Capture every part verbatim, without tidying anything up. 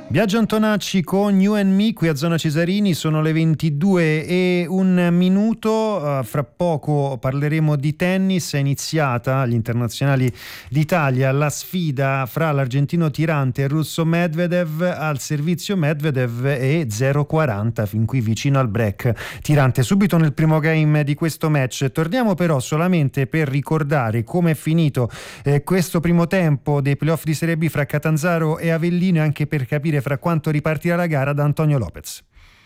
Biagio Antonacci con You and Me qui a Zona Cesarini, sono le ventidue e un minuto, uh, fra poco parleremo di tennis. È iniziata agli internazionali d'Italia la sfida fra l'argentino Tirante e il russo Medvedev. Al servizio Medvedev e zero quaranta fin qui vicino al break Tirante subito nel primo game di questo match. Torniamo però solamente per ricordare come è finito eh, questo primo tempo dei playoff di Serie B fra Catanzaro e Avellino, e anche per capire fra quanto ripartirà la gara da Antonio Lopez.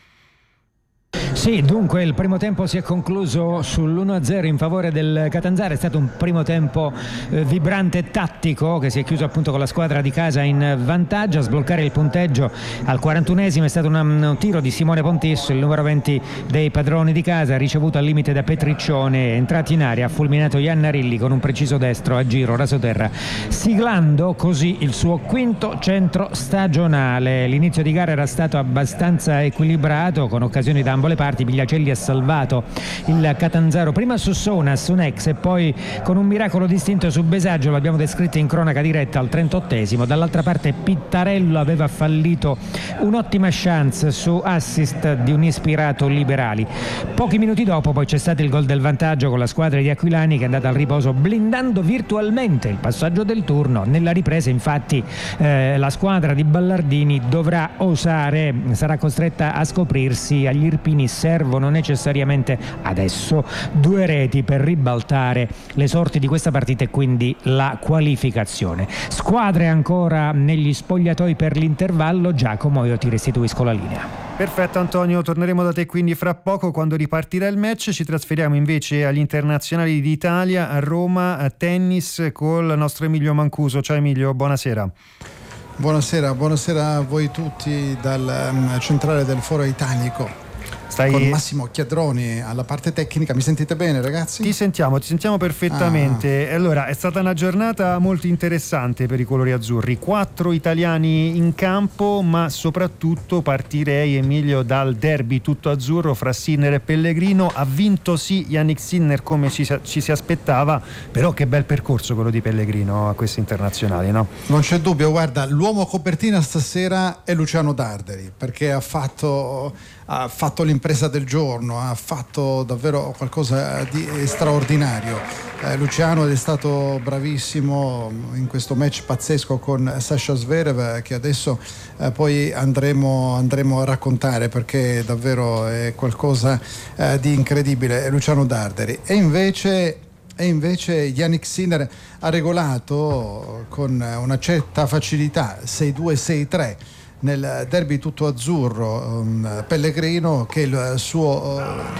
Sì, dunque il primo tempo si è concluso sull'uno a zero in favore del Catanzaro. È stato un primo tempo eh, vibrante e tattico, che si è chiuso appunto con la squadra di casa in vantaggio. A sbloccare il punteggio al quarantunesimo è stato un, un tiro di Simone Pontisso, il numero venti dei padroni di casa, ricevuto al limite da Petriccione, entrato in area, ha fulminato Iannarilli con un preciso destro a giro rasoterra, siglando così il suo quinto centro stagionale. L'inizio di gara era stato abbastanza equilibrato, con occasioni da ambo le parti. Pigliacelli ha salvato il Catanzaro prima su Sonas, un ex, e poi con un miracolo distinto su Besaggio, l'abbiamo descritto in cronaca diretta al trentottesimo. Dall'altra parte Pittarello aveva fallito un'ottima chance su assist di un ispirato Liberali. Pochi minuti dopo poi c'è stato il gol del vantaggio con la squadra di Aquilani, che è andata al riposo blindando virtualmente il passaggio del turno. Nella ripresa infatti eh, la squadra di Ballardini dovrà osare, sarà costretta a scoprirsi. Agli irpini servono necessariamente adesso due reti per ribaltare le sorti di questa partita e quindi la qualificazione. Squadre ancora negli spogliatoi per l'intervallo. Giacomo, io ti restituisco la linea. Perfetto Antonio, torneremo da te quindi fra poco quando ripartirà il match. Ci trasferiamo invece agli internazionali d'Italia, a Roma, a tennis, con il nostro Emilio Mancuso. Ciao Emilio, buonasera. Buonasera, buonasera a voi tutti dal um, centrale del Foro Italico. Stai... con Massimo Chiadroni alla parte tecnica. Mi sentite bene, ragazzi? Ti sentiamo, ti sentiamo perfettamente. Ah. Allora, è stata una giornata molto interessante per i colori azzurri. Quattro italiani in campo, ma soprattutto partirei, Emilio, dal derby tutto azzurro fra Sinner e Pellegrino. Ha vinto sì Yannick Sinner come ci, ci si aspettava, però che bel percorso quello di Pellegrino a questi internazionali, no? Non c'è dubbio, guarda, l'uomo copertina stasera è Luciano Darderi, perché ha fatto... ha fatto l'impresa del giorno, ha fatto davvero qualcosa di straordinario. Eh, Luciano è stato bravissimo in questo match pazzesco con Sasha Zverev, che adesso eh, poi andremo, andremo a raccontare, perché davvero è qualcosa eh, di incredibile. È Luciano Darderi. E invece... E invece Yannick Sinner ha regolato con una certa facilità sei due sei tre nel derby tutto azzurro um, Pellegrino, che il suo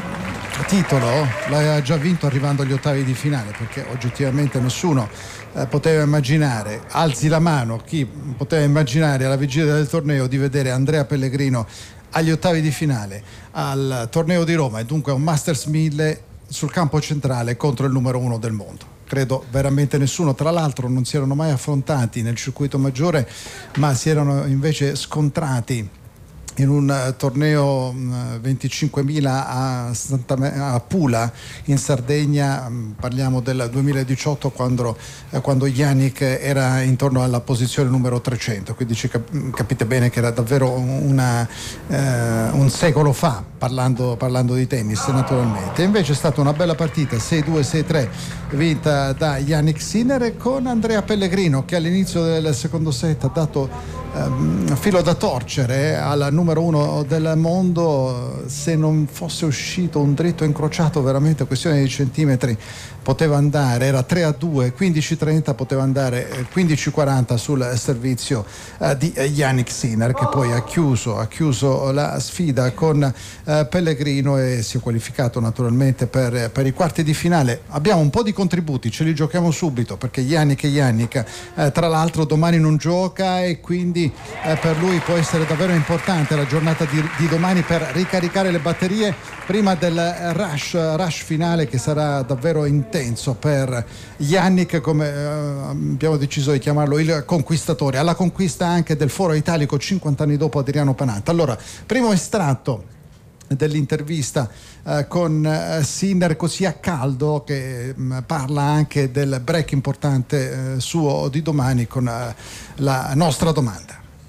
uh, titolo l'ha già vinto arrivando agli ottavi di finale, perché oggettivamente nessuno uh, poteva immaginare, alzi la mano chi poteva immaginare alla vigilia del torneo di vedere Andrea Pellegrino agli ottavi di finale al torneo di Roma, e dunque un Masters mille sul campo centrale contro il numero uno del mondo. Credo veramente nessuno. Tra l'altro non si erano mai affrontati nel circuito maggiore, ma si erano invece scontrati in un torneo venticinquemila a, Santa, a Pula in Sardegna. Parliamo del duemiladiciotto, quando, quando Yannick era intorno alla posizione numero trecento, quindi ci cap- capite bene che era davvero una, eh, un secolo fa, parlando, parlando di tennis naturalmente. Invece è stata una bella partita sei due sei tre vinta da Yannick Sinner, con Andrea Pellegrino che all'inizio del secondo set ha dato Um, filo da torcere alla numero uno del mondo. Se non fosse uscito un dritto incrociato, veramente questione di centimetri, poteva andare, era tre a due, quindici trenta, poteva andare quindici quaranta sul servizio uh, di Yannick Sinner, che poi ha chiuso, ha chiuso la sfida con uh, Pellegrino e si è qualificato naturalmente per, per i quarti di finale. Abbiamo un po' di contributi, ce li giochiamo subito, perché Yannick e Yannick uh, tra l'altro domani non gioca, e quindi Eh, per lui può essere davvero importante la giornata di, di domani per ricaricare le batterie prima del rush, rush finale, che sarà davvero intenso per Yannick, come eh, abbiamo deciso di chiamarlo, il conquistatore, alla conquista anche del Foro Italico cinquanta anni dopo Adriano Panatta. Allora, primo estratto dell'intervista eh, con eh, Sinner, così a caldo, che mh, parla anche del break importante eh, suo di domani, con eh, la nostra domanda.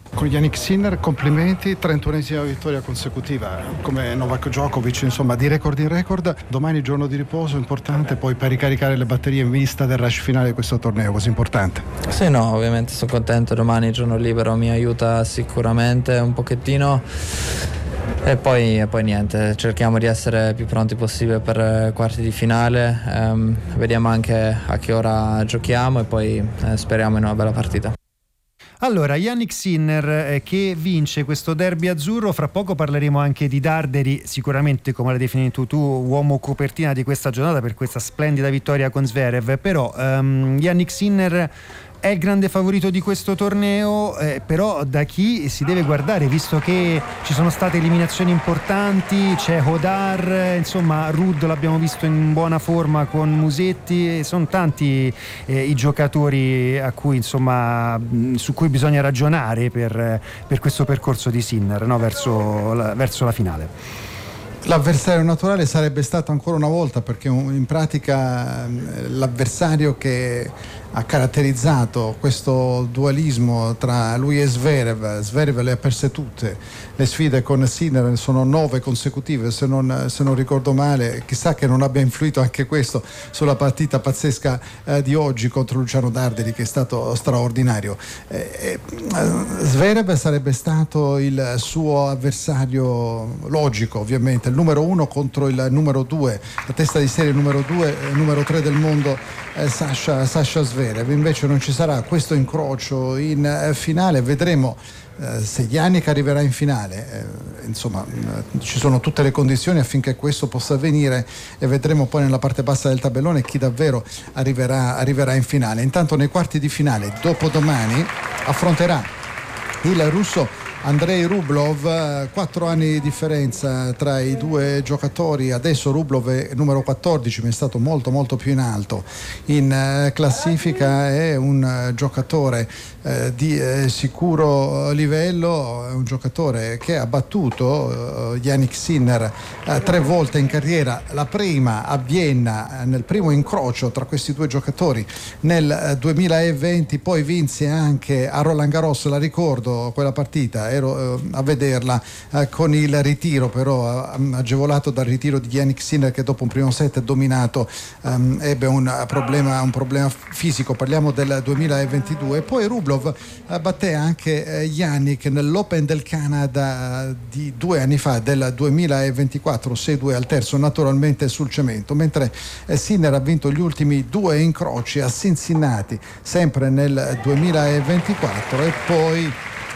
Con Jannik Sinner complimenti, trentunesima vittoria consecutiva come Novak Djokovic, insomma di record in record. Domani giorno di riposo importante poi per ricaricare le batterie in vista del rush finale di questo torneo così importante. Sì, no, ovviamente sono contento, domani giorno libero mi aiuta sicuramente un pochettino e poi, e poi niente, cerchiamo di essere più pronti possibile per quarti di finale, ehm, vediamo anche a che ora giochiamo e poi eh, speriamo in una bella partita. Allora, Jannik Sinner eh, che vince questo derby azzurro. Fra poco parleremo anche di Darderi, sicuramente come l'hai definito tu, uomo copertina di questa giornata per questa splendida vittoria con Zverev. Però um, Jannik Sinner è il grande favorito di questo torneo, eh, però da chi si deve guardare, visto che ci sono state eliminazioni importanti, c'è Hodar, insomma Ruud l'abbiamo visto in buona forma con Musetti, sono tanti eh, i giocatori a cui, insomma, su cui bisogna ragionare per, per questo percorso di Sinner, no? verso, la, verso la finale. L'avversario naturale sarebbe stato ancora una volta, perché in pratica l'avversario che ha caratterizzato questo dualismo tra lui e Zverev, Zverev le ha perse tutte le sfide con Sinner, sono nove consecutive se non, se non ricordo male, chissà che non abbia influito anche questo sulla partita pazzesca eh, di oggi contro Luciano Darderi, che è stato straordinario. eh, eh, Zverev sarebbe stato il suo avversario logico, ovviamente il numero uno contro il numero due, la testa di serie numero due, numero tre del mondo, eh, Sasha, Sasha Zverev. Invece non ci sarà questo incrocio in eh, finale, vedremo eh, se Jannik arriverà in finale, eh, insomma eh, ci sono tutte le condizioni affinché questo possa avvenire e vedremo poi nella parte bassa del tabellone chi davvero arriverà, arriverà in finale. Intanto nei quarti di finale dopodomani affronterà il russo Andrei Rublev, quattro anni di differenza tra i due giocatori. Adesso Rublev è numero quattordici, ma è stato molto molto più in alto in classifica, è un giocatore eh, di eh, sicuro livello, è un giocatore che ha battuto eh, Jannik Sinner eh, tre volte in carriera, la prima a Vienna nel primo incrocio tra questi due giocatori nel eh, duemilaventi, poi vinse anche a Roland Garros, la ricordo quella partita, ero eh, a vederla eh, con il ritiro però eh, agevolato dal ritiro di Jannik Sinner, che dopo un primo set dominato ehm, ebbe un problema, un problema fisico, parliamo del duemilaventidue. Poi Rublev eh, batté anche eh, Jannik nell'Open del Canada di due anni fa, del duemilaventiquattro, sei due al terzo, naturalmente sul cemento, mentre eh, Sinner ha vinto gli ultimi due incroci a Cincinnati sempre nel duemilaventiquattro e poi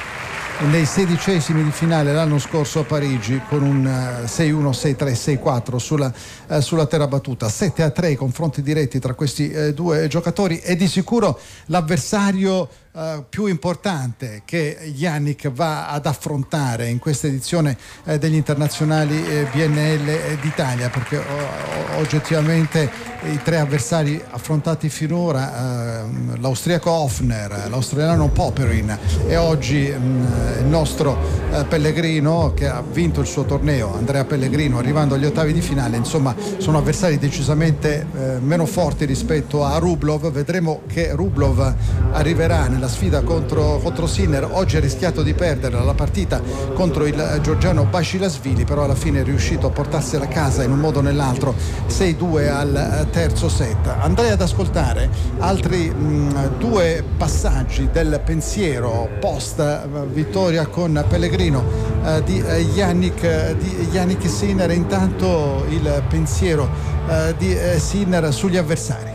nei sedicesimi di finale l'anno scorso a Parigi con un sei uno, sei tre, sei quattro sulla, eh, sulla terra battuta. Sette a tre i confronti diretti tra questi eh, due giocatori, e di sicuro l'avversario Uh, più importante che Jannik va ad affrontare in questa edizione eh, degli internazionali eh, B N L d'Italia, perché oh, oggettivamente i tre avversari affrontati finora, uh, l'austriaco Hofner, l'australiano Popyrin e oggi um, il nostro uh, Pellegrino, che ha vinto il suo torneo, Andrea Pellegrino, arrivando agli ottavi di finale, insomma sono avversari decisamente uh, meno forti rispetto a Rublev. Vedremo che Rublev arriverà nella la sfida contro, contro Sinner. Oggi ha rischiato di perdere la partita contro il georgiano Basilashvili, però alla fine è riuscito a portarsela a casa in un modo o nell'altro, sei due al terzo set. Andrei ad ascoltare altri mh, due passaggi del pensiero post vittoria con Pellegrino eh, di eh, Jannik, di Jannik Sinner. Intanto il pensiero eh, di eh, Sinner sugli avversari.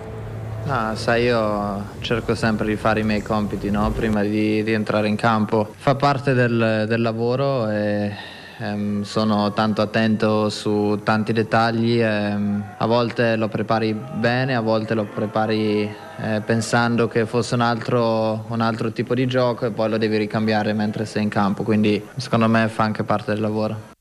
Ah, sai, io cerco sempre di fare i miei compiti, no? Prima di, di entrare in campo. Fa parte del, del lavoro e ehm, sono tanto attento su tanti dettagli. Ehm, a volte lo prepari bene, a volte lo prepari eh, pensando che fosse un altro, un altro tipo di gioco e poi lo devi ricambiare mentre sei in campo. Quindi secondo me fa anche parte del lavoro.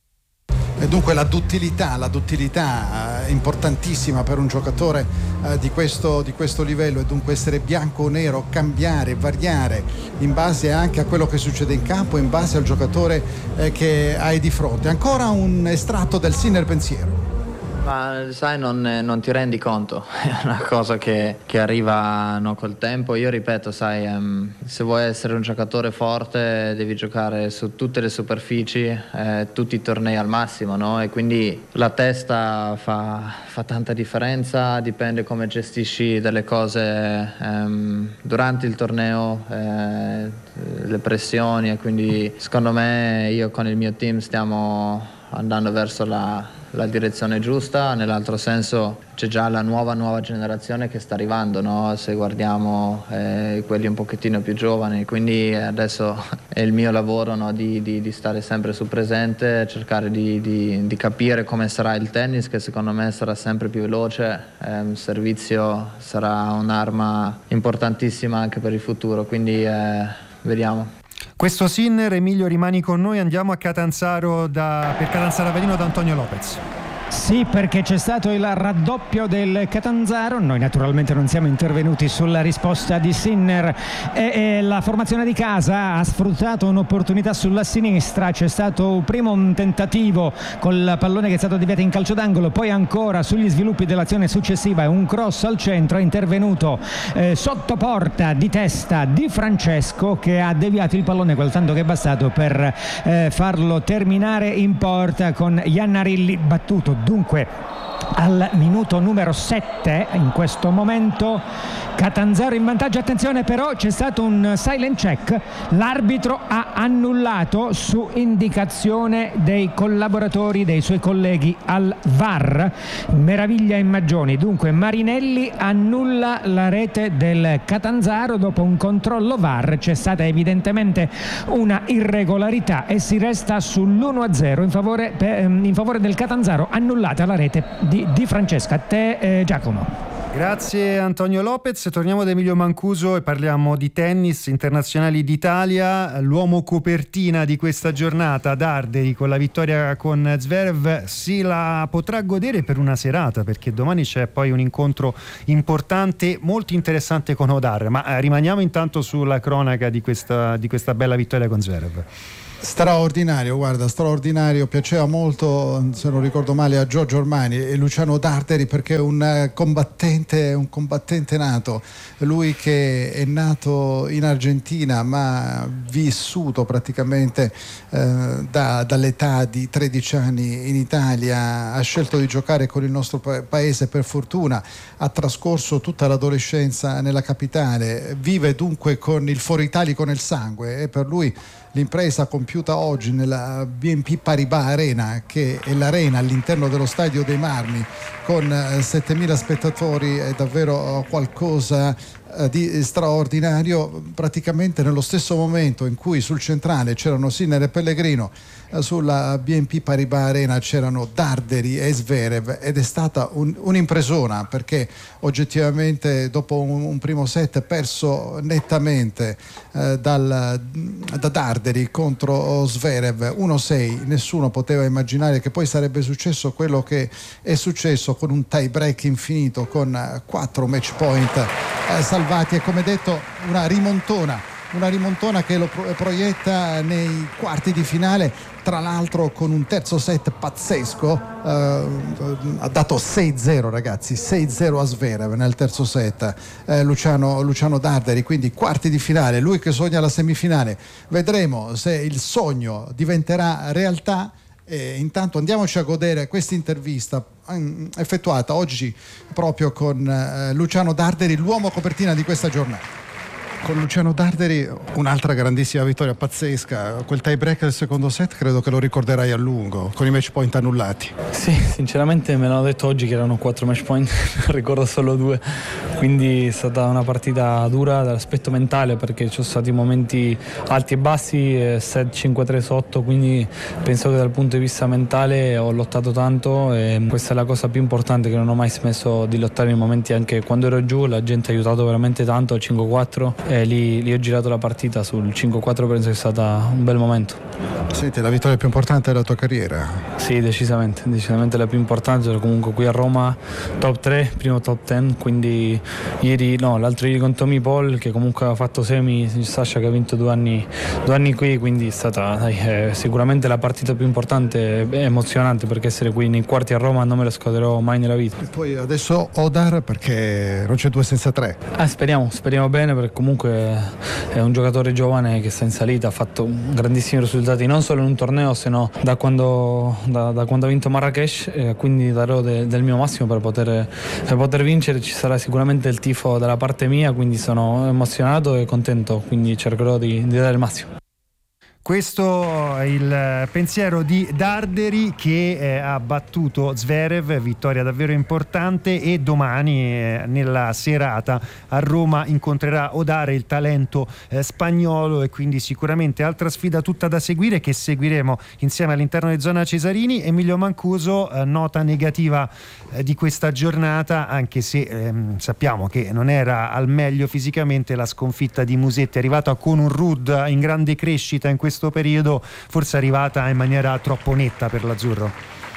E dunque la duttilità, la duttilità è importantissima per un giocatore eh, di, questo, di questo livello, e dunque essere bianco o nero, cambiare, variare in base anche a quello che succede in campo, in base al giocatore eh, che hai di fronte. Ancora un estratto del Sinner pensiero. Ma sai, non, non ti rendi conto, è una cosa che, che arriva no, col tempo. Io ripeto, sai, um, se vuoi essere un giocatore forte devi giocare su tutte le superfici, eh, tutti i tornei al massimo, no? E quindi la testa fa, fa tanta differenza, dipende come gestisci delle cose um, durante il torneo, eh, le pressioni, e quindi secondo me io con il mio team stiamo andando verso la la direzione giusta. Nell'altro senso c'è già la nuova nuova generazione che sta arrivando, no? Se guardiamo eh, quelli un pochettino più giovani, quindi adesso è il mio lavoro, no? di, di, di stare sempre sul presente, cercare di, di, di capire come sarà il tennis, che secondo me sarà sempre più veloce, eh, il servizio sarà un'arma importantissima anche per il futuro, quindi eh, vediamo. Questo Sinner, Emilio, rimani con noi, andiamo a Catanzaro da, per Catanzaro Avellino da Antonio Lopez. Sì, perché c'è stato il raddoppio del Catanzaro. Noi naturalmente non siamo intervenuti sulla risposta di Sinner e, e la formazione di casa ha sfruttato un'opportunità sulla sinistra. C'è stato prima un tentativo col pallone che è stato deviato in calcio d'angolo, poi ancora sugli sviluppi dell'azione successiva un cross al centro. È intervenuto eh, sotto porta di testa Di Francesco, che ha deviato il pallone quel tanto che è bastato per eh, farlo terminare in porta, con Iannarilli battuto. Dunque al minuto numero sette in questo momento Catanzaro in vantaggio. Attenzione però, c'è stato un silent check, l'arbitro ha annullato su indicazione dei collaboratori, dei suoi colleghi al V A R, meraviglia in Maggioni. Dunque Marinelli annulla la rete del Catanzaro dopo un controllo V A R, c'è stata evidentemente una irregolarità e si resta sull'uno a zero in favore, in favore del Catanzaro, annullata la rete di, di Francesca. A te eh, Giacomo. Grazie Antonio Lopez. Torniamo da Emilio Mancuso e parliamo di tennis, internazionali d'Italia. L'uomo copertina di questa giornata, Darderi, con la vittoria con Zverev, si la potrà godere per una serata, perché domani c'è poi un incontro importante, molto interessante con Odar. Ma rimaniamo intanto sulla cronaca di questa, di questa bella vittoria con Zverev. Straordinario, guarda, straordinario, piaceva molto, se non ricordo male, a Giorgio Armani e Luciano Darderi, perché è un combattente, un combattente nato, lui che è nato in Argentina ma vissuto praticamente eh, da, dall'età di tredici anni in Italia, ha scelto di giocare con il nostro pa- paese per fortuna, ha trascorso tutta l'adolescenza nella capitale, vive dunque con il Foro Italico nel sangue e per lui l'impresa compiuta oggi nella B N P Paribas Arena, che è l'arena all'interno dello Stadio dei Marmi con settemila spettatori, è davvero qualcosa di straordinario. Praticamente nello stesso momento in cui sul centrale c'erano Sinner e Pellegrino, sulla B N P Paribas Arena c'erano Darderi e Zverev, ed è stata un, un'impresona, perché oggettivamente dopo un, un primo set perso nettamente eh, dal, da Darderi contro Zverev uno a sei, nessuno poteva immaginare che poi sarebbe successo quello che è successo, con un tie break infinito, con quattro match point eh, salvati, e come detto una rimontona una rimontona che lo pro- proietta nei quarti di finale, tra l'altro con un terzo set pazzesco, eh, ha dato sei a zero, ragazzi, sei a zero a Zverev nel terzo set, eh, Luciano, Luciano Darderi, quindi quarti di finale, lui che sogna la semifinale. Vedremo se il sogno diventerà realtà. E intanto andiamoci a godere questa intervista effettuata oggi proprio con eh, Luciano Darderi, l'uomo copertina di questa giornata. Con Luciano Darderi un'altra grandissima vittoria pazzesca, quel tie break del secondo set credo che lo ricorderai a lungo, con i match point annullati. Sì, sinceramente me l'hanno detto oggi che erano quattro match point, ricordo solo due, quindi è stata una partita dura dall'aspetto mentale, perché ci sono stati momenti alti e bassi, set cinque tre sotto, quindi penso che dal punto di vista mentale ho lottato tanto, e questa è la cosa più importante, che non ho mai smesso di lottare nei momenti, anche quando ero giù la gente ha aiutato veramente tanto al cinque quattro. E lì, lì ho girato la partita sul cinque quattro, penso che sia stato un bel momento. Senti, la vittoria più importante della tua carriera? Sì, decisamente, decisamente la più importante, comunque qui a Roma top tre, primo top dieci, quindi ieri, no, l'altro ieri con Tommy Paul, che comunque ha fatto semi, Sasha che ha vinto due anni, due anni qui, quindi è stata dai, è sicuramente la partita più importante e emozionante, perché essere qui nei quarti a Roma non me lo scorderò mai nella vita. E poi adesso Odar, perché non c'è due senza tre. Ah, speriamo, speriamo bene, perché comunque è un giocatore giovane che sta in salita, ha fatto grandissimi risultati non solo in un torneo, se no da quando, da, da quando ha vinto Marrakesh, eh, quindi darò de, del mio massimo per poter, per poter vincere. Ci sarà sicuramente il tifo dalla parte mia, quindi sono emozionato e contento, quindi cercherò di, di dare il massimo. Questo è il pensiero di Darderi, che eh, ha battuto Zverev, vittoria davvero importante, e domani eh, nella serata a Roma incontrerà Odar, il talento eh, spagnolo, e quindi sicuramente altra sfida tutta da seguire, che seguiremo insieme all'interno di Zona Cesarini. Emilio Mancuso, eh, nota negativa eh, di questa giornata, anche se ehm, sappiamo che non era al meglio fisicamente, la sconfitta di Musetti, è arrivata con un Ruud in grande crescita in questo periodo, forse è arrivata in maniera troppo netta per l'azzurro.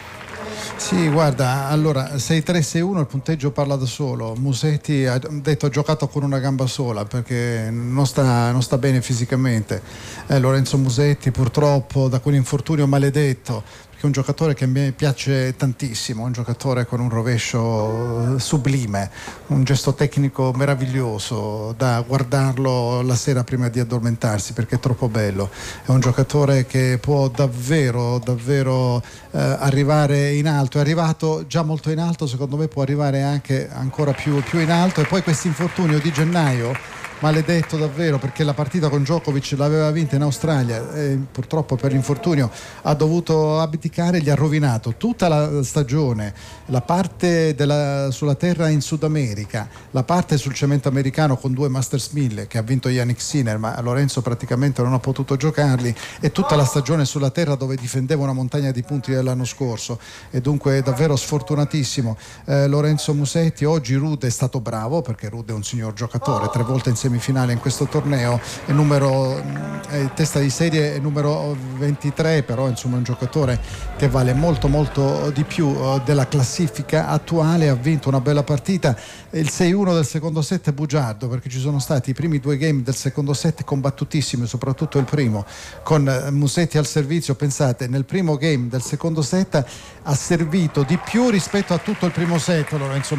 Sì, guarda, allora sei tre sei uno, il punteggio parla da solo. Musetti ha detto ha giocato con una gamba sola perché non sta, non sta bene fisicamente. eh, Lorenzo Musetti purtroppo da quell'infortunio maledetto, che è un giocatore che mi piace tantissimo, un giocatore con un rovescio sublime, un gesto tecnico meraviglioso da guardarlo la sera prima di addormentarsi, perché è troppo bello. È un giocatore che può davvero davvero eh, arrivare in alto, è arrivato già molto in alto, secondo me può arrivare anche ancora più, più in alto. E poi questo infortunio di gennaio maledetto davvero, perché la partita con Djokovic l'aveva vinta in Australia e purtroppo per l'infortunio ha dovuto abdicare, gli ha rovinato tutta la stagione, la parte della, sulla terra in Sud America, la parte sul cemento americano con due Masters mille che ha vinto Yannick Sinner, ma Lorenzo praticamente non ha potuto giocarli, e tutta la stagione sulla terra dove difendeva una montagna di punti dell'anno scorso, e dunque è davvero sfortunatissimo eh, Lorenzo Musetti. Oggi Ruud è stato bravo, perché Ruud è un signor giocatore, tre volte insieme semifinale in questo torneo, è numero è testa di serie, è numero ventitré, però insomma è un giocatore che vale molto molto di più uh, della classifica attuale. Ha vinto una bella partita, il sei uno del secondo set è bugiardo, perché ci sono stati i primi due game del secondo set combattutissimi, soprattutto il primo con uh, Musetti al servizio. Pensate, nel primo game del secondo set ha servito di più rispetto a tutto il primo set Lorenzo